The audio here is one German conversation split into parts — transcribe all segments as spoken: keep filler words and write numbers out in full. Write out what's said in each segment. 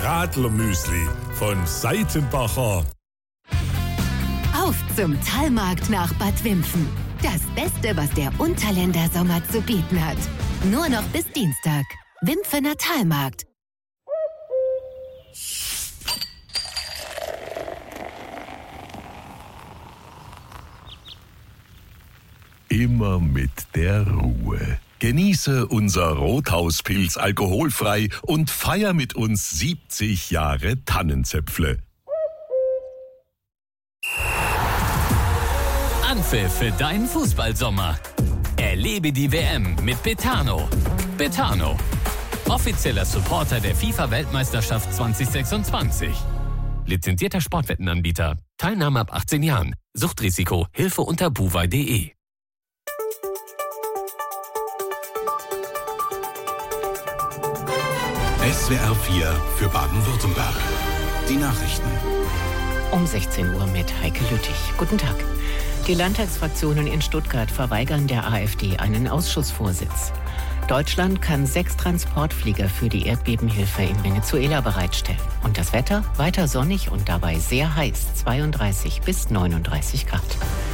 Radlermüsli von Seitenbacher. Auf zum Thalmarkt nach Bad Wimpfen. Das Beste, was der Unterländer Sommer zu bieten hat. Nur noch bis Dienstag. Wimpfener Thalmarkt. Immer mit der Ruhe. Genieße unser Rothauspilz alkoholfrei und feier mit uns siebzig Jahre Tannenzäpfle. Anpfiff für deinen Fußballsommer. Erlebe die W M mit Betano. Betano, offizieller Supporter der FIFA-Weltmeisterschaft zwanzig sechsundzwanzig. Lizenzierter Sportwettenanbieter. Teilnahme ab achtzehn Jahren. Suchtrisiko. Hilfe unter buwei punkt de. S W R vier für Baden-Württemberg. Die Nachrichten. Um sechzehn Uhr mit Heike Lüttich. Guten Tag. Die Landtagsfraktionen in Stuttgart verweigern der AfD einen Ausschussvorsitz. Deutschland kann sechs Transportflieger für die Erdbebenhilfe in Venezuela bereitstellen. Und das Wetter? Weiter sonnig und dabei sehr heiß, zweiunddreißig bis neununddreißig Grad.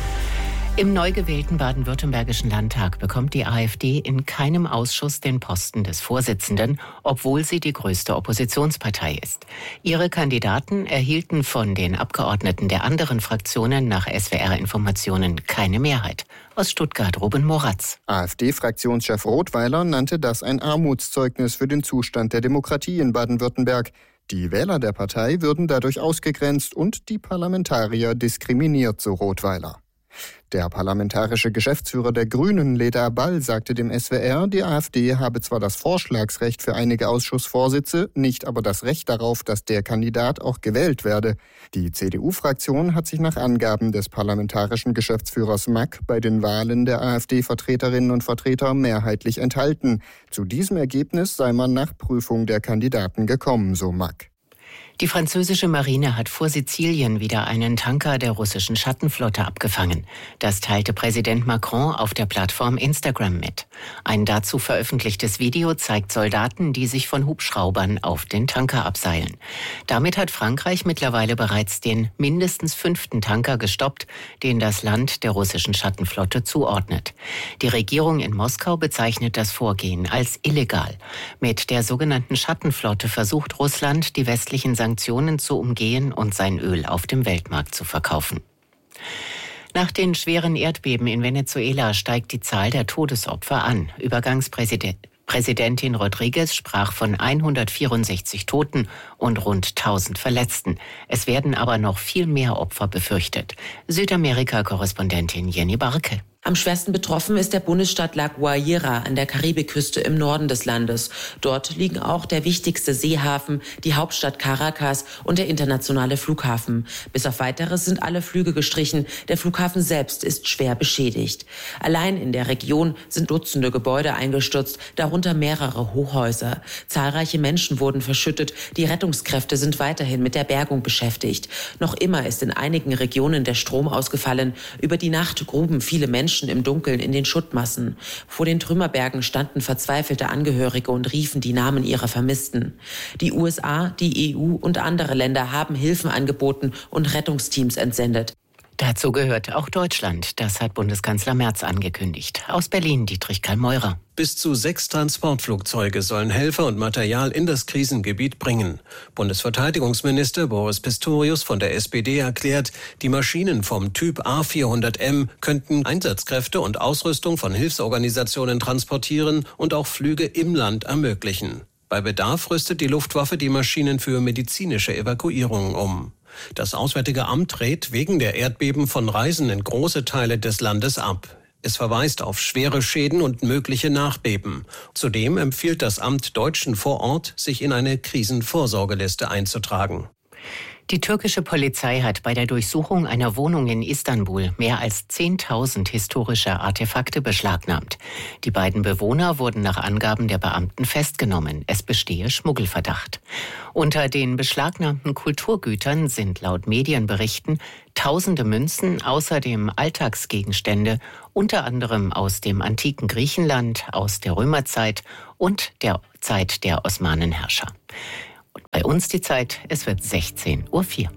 Im neu gewählten baden-württembergischen Landtag bekommt die AfD in keinem Ausschuss den Posten des Vorsitzenden, obwohl sie die größte Oppositionspartei ist. Ihre Kandidaten erhielten von den Abgeordneten der anderen Fraktionen nach S W R-Informationen keine Mehrheit. Aus Stuttgart Ruben Moratz. AfD-Fraktionschef Rothweiler nannte das ein Armutszeugnis für den Zustand der Demokratie in Baden-Württemberg. Die Wähler der Partei würden dadurch ausgegrenzt und die Parlamentarier diskriminiert, so Rothweiler. Der parlamentarische Geschäftsführer der Grünen, Leda Ball, sagte dem S W R, die AfD habe zwar das Vorschlagsrecht für einige Ausschussvorsitze, nicht aber das Recht darauf, dass der Kandidat auch gewählt werde. Die C D U-Fraktion hat sich nach Angaben des parlamentarischen Geschäftsführers Mack bei den Wahlen der AfD-Vertreterinnen und Vertreter mehrheitlich enthalten. Zu diesem Ergebnis sei man nach Prüfung der Kandidaten gekommen, so Mack. Die französische Marine hat vor Sizilien wieder einen Tanker der russischen Schattenflotte abgefangen. Das teilte Präsident Macron auf der Plattform Instagram mit. Ein dazu veröffentlichtes Video zeigt Soldaten, die sich von Hubschraubern auf den Tanker abseilen. Damit hat Frankreich mittlerweile bereits den mindestens fünften Tanker gestoppt, den das Land der russischen Schattenflotte zuordnet. Die Regierung in Moskau bezeichnet das Vorgehen als illegal. Mit der sogenannten Schattenflotte versucht Russland, die westlichen Sanktionen zu umgehen und sein Öl auf dem Weltmarkt zu verkaufen. Nach den schweren Erdbeben in Venezuela steigt die Zahl der Todesopfer an. Übergangspräsident Präsidentin Rodriguez sprach von hundertvierundsechzig Toten und rund tausend Verletzten. Es werden aber noch viel mehr Opfer befürchtet. Südamerika-Korrespondentin Jenny Barke. Am schwersten betroffen ist der Bundesstaat La Guaira an der Karibikküste im Norden des Landes. Dort liegen auch der wichtigste Seehafen, die Hauptstadt Caracas und der internationale Flughafen. Bis auf Weiteres sind alle Flüge gestrichen. Der Flughafen selbst ist schwer beschädigt. Allein in der Region sind Dutzende Gebäude eingestürzt, darunter mehrere Hochhäuser. Zahlreiche Menschen wurden verschüttet. Die Rettungskräfte sind weiterhin mit der Bergung beschäftigt. Noch immer ist in einigen Regionen der Strom ausgefallen. Über die Nacht gruben viele Menschen im Dunkeln in den Schuttmassen. Vor den Trümmerbergen standen verzweifelte Angehörige und riefen die Namen ihrer Vermissten. Die U S A, die E U und andere Länder haben Hilfen angeboten und Rettungsteams entsendet. Dazu gehört auch Deutschland. Das hat Bundeskanzler Merz angekündigt. Aus Berlin Dietrich Karl-Meurer. Bis zu sechs Transportflugzeuge sollen Helfer und Material in das Krisengebiet bringen. Bundesverteidigungsminister Boris Pistorius von der S P D erklärt, die Maschinen vom Typ A vierhundert M könnten Einsatzkräfte und Ausrüstung von Hilfsorganisationen transportieren und auch Flüge im Land ermöglichen. Bei Bedarf rüstet die Luftwaffe die Maschinen für medizinische Evakuierungen um. Das Auswärtige Amt rät wegen der Erdbeben von Reisen in große Teile des Landes ab. Es verweist auf schwere Schäden und mögliche Nachbeben. Zudem empfiehlt das Amt Deutschen vor Ort, sich in eine Krisenvorsorgeliste einzutragen. Die türkische Polizei hat bei der Durchsuchung einer Wohnung in Istanbul mehr als zehntausend historische Artefakte beschlagnahmt. Die beiden Bewohner wurden nach Angaben der Beamten festgenommen. Es bestehe Schmuggelverdacht. Unter den beschlagnahmten Kulturgütern sind laut Medienberichten tausende Münzen, außerdem Alltagsgegenstände, unter anderem aus dem antiken Griechenland, aus der Römerzeit und der Zeit der Osmanenherrscher. Bei uns die Zeit, es wird sechzehn Uhr vier.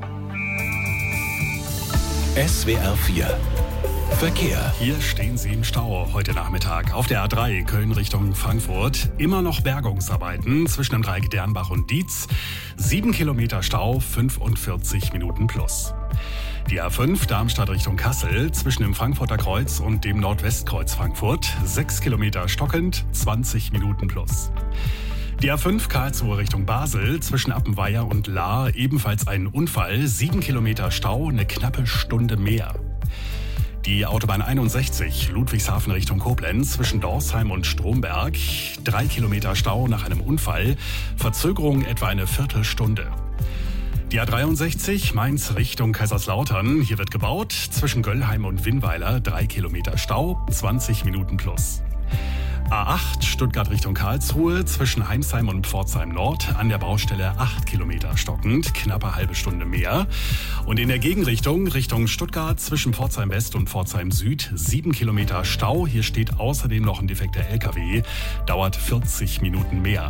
S W R vier Verkehr. Hier stehen Sie im Stau heute Nachmittag. Auf der A drei Köln Richtung Frankfurt. Immer noch Bergungsarbeiten zwischen dem Dreieck Dernbach und Dietz. Sieben Kilometer Stau, fünfundvierzig Minuten plus. Die A fünf Darmstadt Richtung Kassel zwischen dem Frankfurter Kreuz und dem Nordwestkreuz Frankfurt. Sechs Kilometer stockend, zwanzig Minuten plus. Die A fünf Karlsruhe Richtung Basel zwischen Appenweier und Lahr ebenfalls ein Unfall. Sieben Kilometer Stau, eine knappe Stunde mehr. Die Autobahn einundsechzig Ludwigshafen Richtung Koblenz zwischen Dorsheim und Stromberg. Drei Kilometer Stau nach einem Unfall. Verzögerung etwa eine Viertelstunde. Die A dreiundsechzig Mainz Richtung Kaiserslautern. Hier wird gebaut. Zwischen Göllheim und Winnweiler drei Kilometer Stau, zwanzig Minuten plus. A acht Stuttgart Richtung Karlsruhe zwischen Heimsheim und Pforzheim Nord an der Baustelle acht Kilometer stockend, knappe halbe Stunde mehr. Und in der Gegenrichtung Richtung Stuttgart zwischen Pforzheim West und Pforzheim Süd sieben Kilometer Stau. Hier steht außerdem noch ein defekter L K W, dauert vierzig Minuten mehr.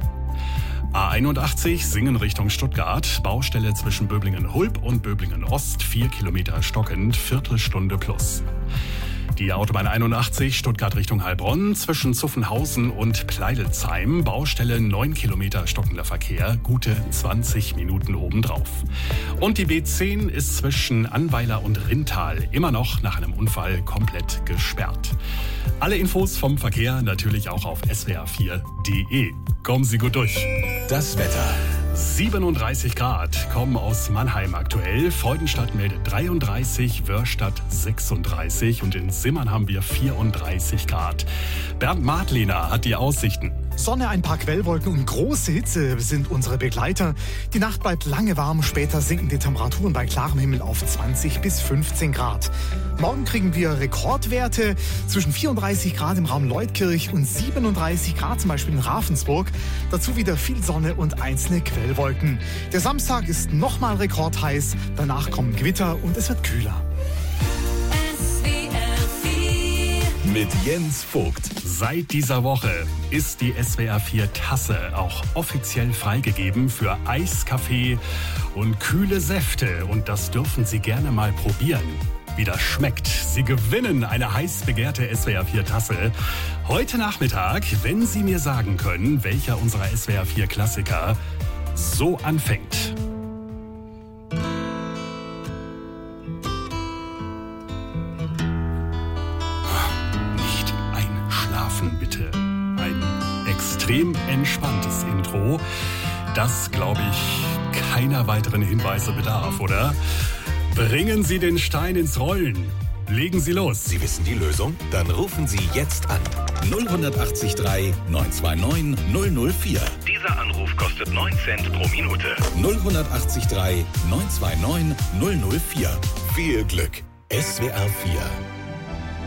A einundachtzig Singen Richtung Stuttgart, Baustelle zwischen Böblingen-Hulb und Böblingen-Ost, vier Kilometer stockend, Viertelstunde plus. Die Autobahn einundachtzig Stuttgart Richtung Heilbronn zwischen Zuffenhausen und Pleidelsheim, Baustelle neun Kilometer stockender Verkehr, gute zwanzig Minuten obendrauf. Und die B zehn ist zwischen Annweiler und Rintal immer noch nach einem Unfall komplett gesperrt. Alle Infos vom Verkehr natürlich auch auf S W R vier Punkt de. Kommen Sie gut durch. Das Wetter. siebenunddreißig Grad kommen aus Mannheim aktuell. Freudenstadt meldet dreiunddreißig, Wörstadt sechsunddreißig und in Simmern haben wir vierunddreißig Grad. Bernd Martlehner hat die Aussichten. Sonne, ein paar Quellwolken und große Hitze sind unsere Begleiter. Die Nacht bleibt lange warm, später sinken die Temperaturen bei klarem Himmel auf zwanzig bis fünfzehn Grad. Morgen kriegen wir Rekordwerte zwischen vierunddreißig Grad im Raum Leutkirch und siebenunddreißig Grad zum Beispiel in Ravensburg. Dazu wieder viel Sonne und einzelne Quellwolken. Der Samstag ist nochmal rekordheiß, danach kommen Gewitter und es wird kühler. Mit Jens Vogt. Seit dieser Woche ist die S W R vier Tasse auch offiziell freigegeben für Eiskaffee und kühle Säfte. Und das dürfen Sie gerne mal probieren, wie das schmeckt. Sie gewinnen eine heiß begehrte S W R vier Tasse heute Nachmittag, wenn Sie mir sagen können, welcher unserer S W R vier Klassiker so anfängt. Bitte. Ein extrem entspanntes Intro, das, glaube ich, keiner weiteren Hinweise bedarf, oder? Bringen Sie den Stein ins Rollen. Legen Sie los. Sie wissen die Lösung? Dann rufen Sie jetzt an. null acht drei neun zwei neun null null vier. Dieser Anruf kostet neun Cent pro Minute. null acht drei neun zwei neun null null vier. Viel Glück. S W R vier